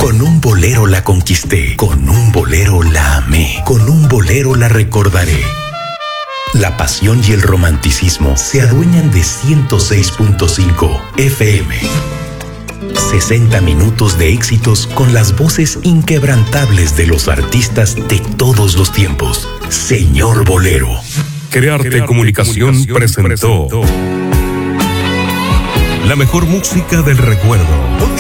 Con un bolero la conquisté, con un bolero la amé, con un bolero la recordaré. La pasión y el romanticismo se adueñan de 106.5 FM. 60 minutos de éxitos con las voces inquebrantables de los artistas de todos los tiempos. Señor Bolero. Crearte Comunicación presentó la mejor música del recuerdo.